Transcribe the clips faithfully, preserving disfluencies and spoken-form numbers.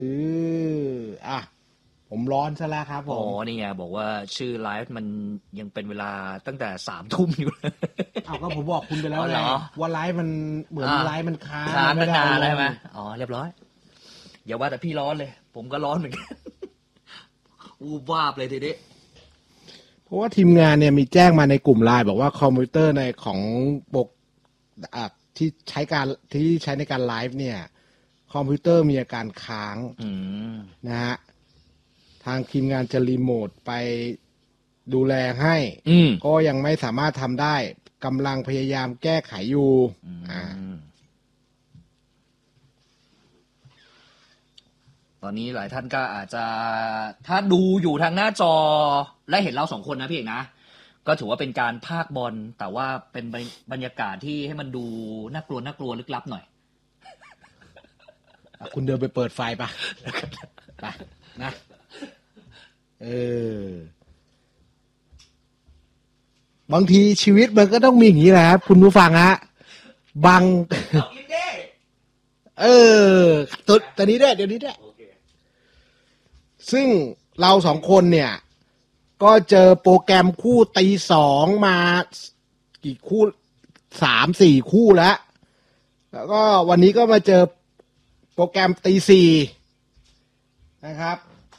เอออ่ะผมร้อนซะแล้วครับผอ๋อมนี่ไงบอกว่าชื่อไลฟ์มันยังเป็นเวลาตั้งแต่สามทุ่มอยู่เลยเอาก็ผมบอกคุณไปแล้อ๋วไงอเหรอว่าไลฟ์มันเหมือนอ่าไลฟ์มันค้างค้างไม่ตั้งได้เอาลงนานแล้วใช่ไหมอ๋อเรียบร้อยอย่าว่าแต่พี่ร้อนเลยผมก็ร้อนเหมือนกัน อูบวาบเลยทีนี้เพราะว่าทีมงานเนี่ยมีแจ้งมาในกลุ่มไลน์บอกว่าคอมพิวเตอร์ในของปกอ่ะที่ใช้การที่ใช้ในการไลฟ์เนี่ยคอมพิวเตอร์มีอาการค้างอืมนะฮะทางทีมงานจะรีโมทไปดูแลให้อืมก็ยังไม่สามารถทำได้กำลังพยายามแก้ไขอยู่อ่าอืมตอนนี้หลายท่านก็อาจจะถ้าดูอยู่ทางหน้าจอและเห็นเราสองคนนะพี่เอกนะก็ถือว่าเป็นการพากย์บอลแต่ว่าเป็นบรรยากาศที่ให้มันดูน่ากลัวน่ากลัวลึกลับหน่อยอ่ะคุณเดินไปเปิดไฟปะไปนะเออบางทีชีวิตมันก็ต้องมีอย่างนี้แหละครับคุณผู้ฟังฮะบางเออตุดตอนนี้ด้วยเดี๋ยวนี้ด้วยซึ่งเราสองคนเนี่ย ก็เจอโปรแกรมคู่ตีสองมากี่คู่สามสี่คู่แล้ว แล้วก็วันนี้ก็มาเจอโปรแกรมตีสี่นะครับ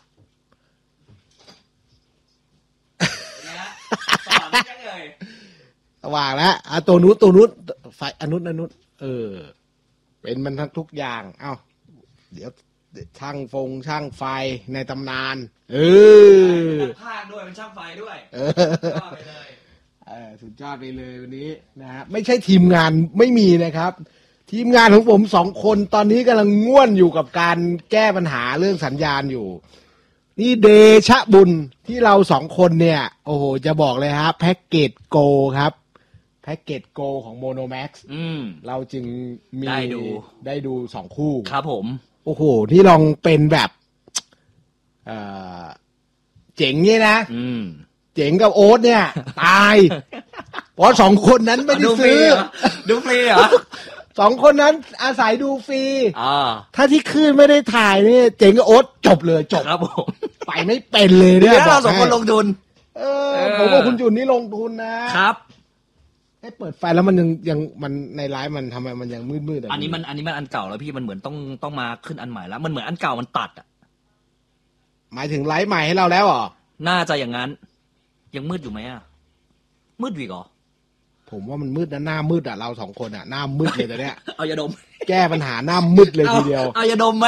สว่างแล้วอ่ะตัวนู้นตัวนู้นไฟอนุนอนุนเออ เป็นมันทั้งทุกอย่าง เอ้า เดี๋ยวช่างฟงช่างไฟในตำนาน เออเป็นภาคด้วยเป็นช่างไฟด้วยเออไปเลยเออสุดยอดไปเลยวันนี้นะฮะไม่ใช่ทีมงานไม่มีนะครับ ทีมงานของผมสองคนตอนนี้กำลังง่วนอยู่กับการแก้ปัญหาเรื่องสัญญาณอยู่ นี่เดชะบุญที่เราสองคนเนี่ย โอ้โหจะบอกเลยฮะแพ็กเกจโกครับแพ็กเกจโกของโมโนแม็กซ์เราจึงมีได้ดูได้ดูสองคู่ครับผมโอ้โหที่ลองเป็นแบบเอ่อเจ๋งเนี่ยนะเจ๋งกับโอ๊ตเนี่ยตายเพราะสองคนนั้นไม่ได้ซื้อดูฟรีเหรอสองคนนั้นอาศัยดูฟรีอ่าถ้าที่คืนไม่ได้ถ่ายนี่เจ๋งกับโอ๊ตจบเลยจบครับผมไปไม่เป็นเลยเนี่ยเราสองคนลงทุนเออผมว่าคุณจุนนี่ลงทุนนะครับให้เปิดไฟแล้วมันยังยังมันในไลฟ์มันทำไมมันยังมืดๆอันนี้มันอันนี้มันอันเก่าแล้วพี่มันเหมือนต้องต้องมาขึ้นอันใหม่แล้วมันเหมือนอันเก่ามันตัดอ่ะหมายถึงไลฟ์ใหม่ให้เราแล้วเหรอน่าจะอย่างนั้นยังมืดอยู่ไหมอ่ะมืดวีกเหรอผมว่ามันมืดนะหน้ามืดอ่ะเราสองคนอ่ะหน้ามืดเลยตอนเนี้ยเอายาดมแก้ปัญหาหน้ามืดเลยทีเดียวเอายาดมไหม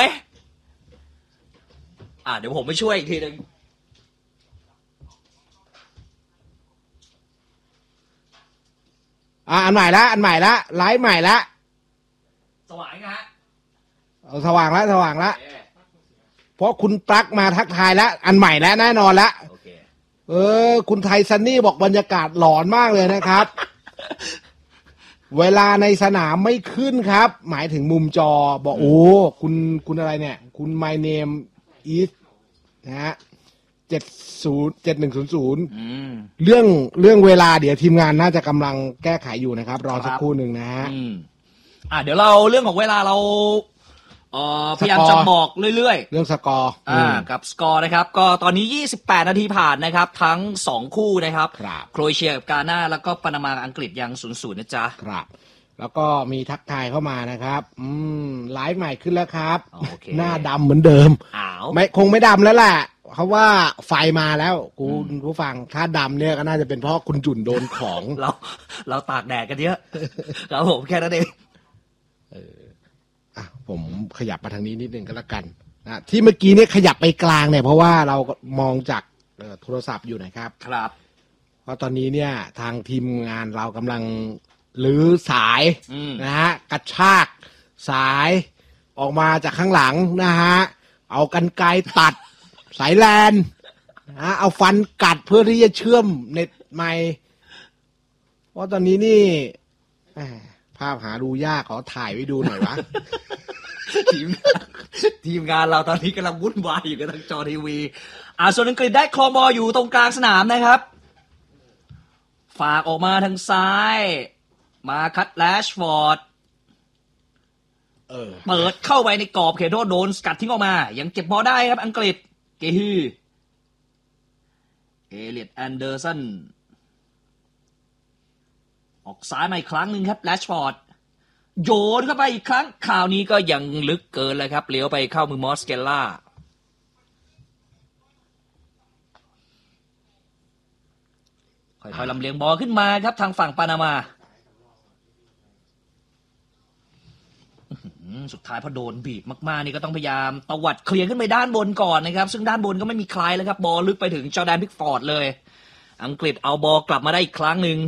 อ่าเดี๋ยวผมไปช่วยอีกทีนึงอ่าอันใหม่ละอันใหม่ละไลฟ์ใหม่ละสว่างนะฮะเอาสว่างละสว่างละเพราะคุณปลั๊กมาทักทายแล้วอันใหม่แล้วแน่นอนละเออคุณไทยซันนี่บอกบรรยากาศหลอนมากเลยนะครับ เวลาในสนามไม่ขึ้นครับหมายถึงมุมจอบอกโอ้คุณคุณอะไรเนี่ยคุณ my name is นะฮะเจ็ดศูนย์เจ็ดหนึ่งศูนย์ศูนย์เรื่องเรื่องเวลาเดี๋ยวทีมงานน่าจะกำลังแก้ไขอยู่นะครับรอสักครู่หนึ่งนะฮะอ่าเดี๋ยวเราเรื่องของเวลาเราเอ่อพยายามจะบอกเรื่อยๆเรื่องสกอร์อ่ากับสกอร์นะครับก็ตอนนี้ยี่สิบแปดนาทีผ่านนะครับทั้งสองคู่นะครับโครเอเชียกับกาน่าแล้วก็ปานามาอังกฤษยัง ศูนย์ศูนย์ นะจ๊ะครับแล้วก็มีทักทายเข้ามานะครับอืมไลฟ์ใหม่ขึ้นแล้วครับหน้าดำเหมือนเดิมอ้าวไม่คงไม่ดำแล้วแหละเพราะว่าไฟมาแล้วคุณผู้ฟังถ้าดำเนี่ยก็น่าจะเป็นเพราะคุณจุ่นโดนของเราเราตากแดดกันเยอะครับผมแค่นั้นเองเอออ่ะผมขยับมาทางนี้นิดนึงก็แล้วกันนะที่เมื่อกี้เนี่ยขยับไปกลางเนี่ยเพราะว่าเรามองจากโทรศัพท์อยู่นะครับครับเพราะตอนนี้เนี่ยทางทีมงานเรากำลังลื้อสายนะฮะกระชากสายออกมาจากข้างหลังนะฮะเอากรรไกรตัดสายแลนนะเอาฟันกัดเพื่อที่จะเชื่อมเน็ตไมค์เพราะตอนนี้นี่ภาพหาดูยากขอถ่ายไว้ดูหน่อยวะทีมทีมงานเราตอนนี้กำลังวุ่นวายอยู่กับทางจอทีวีอ่าส่วนอังกฤษได้คลองบอลอยู่ตรงกลางสนามนะครับฝากออกมาทางซ้ายมาคัตแลชฟอร์ดเออเปิดเข้าไปในกรอบเขตโทษโดนสกัดทิ้งออกมายังเก็บบอลได้ครับอังกฤษเกฮีเอเลียตแอนเดอร์สันออกซ้ายมาอีกครั้งหนึ่งครับแรชฟอร์ดโยนเข้าไปอีกครั้งข่าวนี้ก็ยังลึกเกินเลยครับเลี้ยวไปเข้ามือมอสเกล่าค่อยๆลำเลียงบอลขึ้นมาครับทางฝั่งปานามาสุดท้ายพอโดนบีบมากๆนี่ก็ต้องพยายามตวัดเคลียร์ขึ้นไปด้านบนก่อนนะครับซึ่งด้านบนก็ไม่มีใครแล้วครับบอลลึกไปถึงจอร์แดนพิกฟอร์ดเลยอังกฤษเอาบอลกลับมาได้อีกครั้งหนึ่ง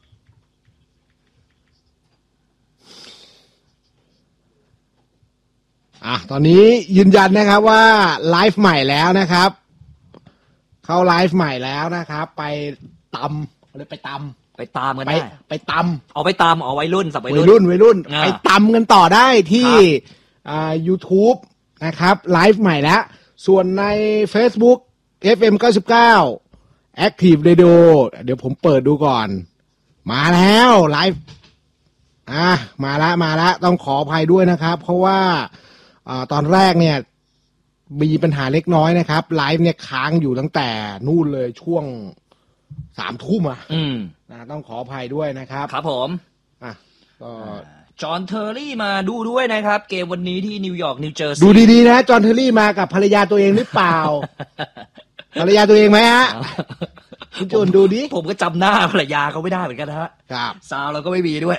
อ่ะตอนนี้ยืนยันนะครับว่าไลฟ์ใหม่แล้วนะครับเข้าไลฟ์ใหม่แล้วนะครับไปตำหรือไปตำไปตามกันไปได้ไปตำเอาไปตามเอาไว้รุ่นสับไว้วัยรุ่รุ่นนวัยรุ่นอ่าไปตำกันต่อได้ที่ครับอ่า YouTube นะครับไลฟ์ใหม่แล้วส่วนใน Facebook เอฟ เอ็ม เก้าสิบเก้า Active Radio เดี๋ยวผมเปิดดูก่อน มาแล้วไลฟ์อ่ะมาละมาละต้องขออภัยด้วยนะครับ เพราะว่าอ่าตอนแรกเนี่ยมีปัญหาเล็กน้อยนะครับไลฟ์เนี่ยค้างอยู่ตั้งแต่นู่นเลยช่วงสามทุ่มอ่ะอืมนะต้องขออภัยด้วยนะครับครับผมอ่ะก็จอห์นเทอร์รี่มาดูด้วยนะครับเกมวันนี้ที่นิวยอร์กนิวเจอร์ซีย์ดูดีๆนะจอห์นเทอร์รี่มากับภรรยาตัวเองหรือเปล่า ภรรยาตัวเองไหมฮะคุณจูนดูดิผมก็จำหน้าภรรยาเขาไม่ได้เหมือนกันนะฮะครับซาวเราก็ไม่มีด้วย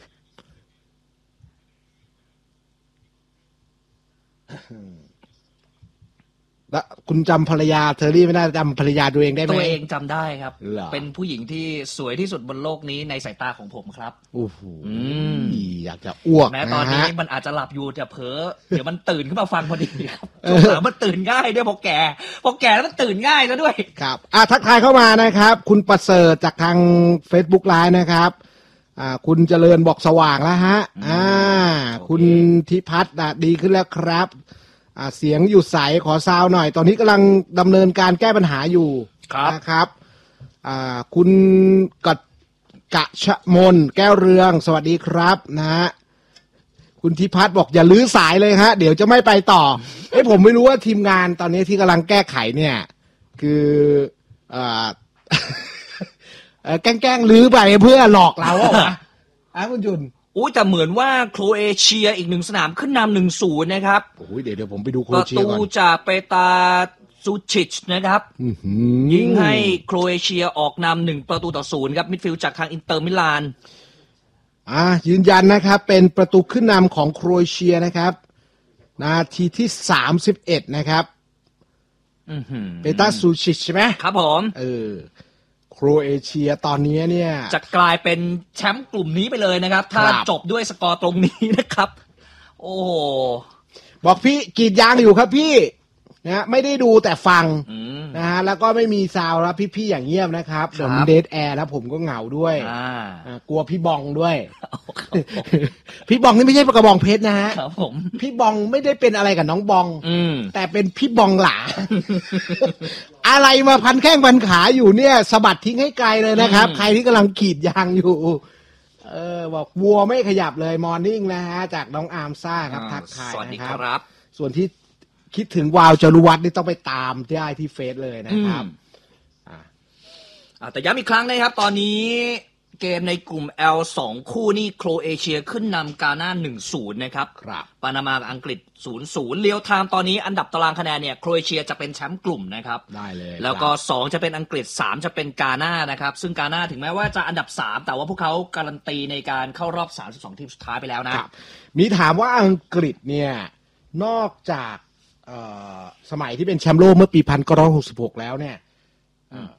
แล้วคุณจำภรรยาเทอร์รี่ไม่ได้จำภรรยาตัวเองได้ไหมตัวเองจำได้ครับเหรอเป็นผู้หญิงที่สวยที่สุดบนโลกนี้ในสายตาของผมครับโอ้โหอืมอยากจะอ้วกแม้นะตอนนี้ฮะมันอาจจะหลับอยู่แต่เผลอเดี๋ยวมันตื่นขึ้นมาฟังพอดีครับเออสงสารมันตื่นง่ายด้วยพอแก่พอแก่แล้วมันตื่นง่ายแล้วด้วยครับอ่ะทักทายเข้ามานะครับ คุณประเสริฐจากทาง Facebook Live นะครับอ่าคุณเจริญบอกสว่างแล้วฮะอ่าโอเคคุณทิพัฒน์อ่ะดีขึ้นแล้วครับอ่าเสียงอยู่ใสขอซาวหน่อย ตอนนี้กำลังดำเนินการแก้ปัญหาอยู่ครับนะครับอ่าคุณกัดกะชะมนแก้วเรือง สวัสดีครับนะฮะคุณทิพัฒน์บอกอย่าลื้อสายเลยฮะเดี๋ยวจะไม่ไปต่อเอ้ยผมไม่รู้ว่าทีมงานตอนนี้ที่กำลังแก้ไขเนี่ย คือเอ่อ เอ่อแกล้งๆลื้อไปเพื่อหลอกเราเหรอวะอ่ะคุณจุนอุ้ยแต่เหมือนว่าโครเอเชียอีกหนึ่งสนามขึ้นนำหนึ่งศูนย์นะครับโอ้ยเดี๋ยวเดี๋ยวผมไปดูโครปเอระเชียตูก่อนจากเปตาซูชิชนะครับอื้อหือยิงให้โครเอเชียออกนำหนึ่งประตูต่อศูนย์ครับมิดฟิลด์จากทางอินเตอร์มิลานอ่ายืนยันนะครับ เป็นประตูขึ้นนำของโครเอเชียนะครับ นาทีที่สามสิบเอ็ดนะครับอื้อหือเปตาซูชิชใช่ไหมครับผมเออโครเอเชียตอนนี้เนี่ยจะกลายเป็นแชมป์กลุ่มนี้ไปเลยนะครับ ถ้าครับจบด้วยสกอร์ตรงนี้นะครับ โอ้โหบอกพี่กรีดยางอยู่ครับพี่นะไม่ได้ดูแต่ฟังอืมนะฮะแล้วก็ไม่มีซาวด์แล้วพี่ๆอย่างเงียบนะครับเดี๋ยวมันครับเดทแอร์แล้วผมก็เหงาด้วยอ่าอ่ากลัวพี่บองด้วย พี่บองนี่ไม่ใช่กระบองเพชรนะฮะครับผมพี่บองไม่ได้เป็นอะไรกับน้องบองอืมแต่เป็นพี่บองหลา อะไรมาพันแข้งพันขาอยู่เนี่ยสะบัดทิ้งให้ไกลเลยนะครับอืมใครที่กำลังขีดยางอยู่ เออบอกวัวไม่ขยับเลยมอร์นิ่งนะฮะจากน้องอาร์มซ่าครับทักทายสวัสดีนะคครับรับส่วนที่คิดถึงวาวจรุวัฒน์นี่ต้องไปตามที่ได้ที่เฟซเลยนะครับอืม อ่าแต่ย้ำอีกครั้งนะครับ ตอนนี้เกมในกลุ่ม L สองคู่นี่โครเอเชียขึ้นนำกาน่า หนึ่งศูนย์ นะครับครับปานามากับอังกฤษ ศูนย์ศูนย์ เรียวไทม์ตอนนี้อันดับตารางคะแนนเนี่ยโครเอเชียจะเป็นแชมป์กลุ่มนะครับได้เลยแล้วก็ครับสองจะเป็นอังกฤษสามจะเป็นกาน่านะครับ ซึ่งกาน่าถึงแม้ว่าจะอันดับสามแต่ว่าพวกเขาการันตีในการเข้ารอบสามสิบสองทีมสุดท้ายไปแล้วนะครับมีถามว่าอังกฤษเนี่ยนอกจากเอ่อสมัยที่เป็นแชมป์โลกเมื่อปีพันเก้าร้อยหกสิบหกแล้วเนี่ยอืม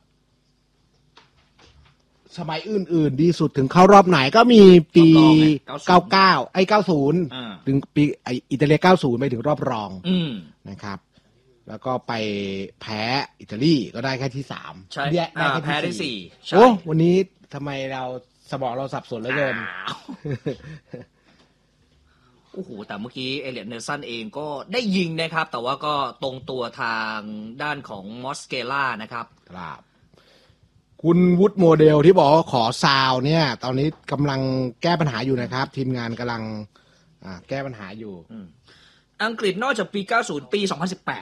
สมัยอื่นๆ ดีสุดถึงเข้ารอบไหนก็มีปีเก้าสิบเก้าเก้าไอ้เก้าศูนย์อ่าถึงปีไออิตาเลียเก้าศูนย์ไปถึงรอบรองอืมนะครับ แล้วก็ไปแพ้อิตาลีก็ได้แค่ที่สามใช่เนี่ยอ่าค่แพ้ได้สี่ใช่โอ้วันนี้ทำไมเราสมองเราสับสนเหลือเกินอ้าวโอ้โหแต่เมื่อกี้เอเลียตเนลสันเองก็ได้ยิงนะครับ แต่ว่าก็ตรงตัวทางด้านของมอสเกล่านะครับครับคุณวุฒิโมเดลที่บอกว่าขอซาวเนี่ย ตอนนี้กำลังแก้ปัญหาอยู่นะครับ ทีมงานกำลังอ่าแก้ปัญหาอยู่อืมอังกฤษนอกจากปี เก้าสิบ ปี สองพันสิบแป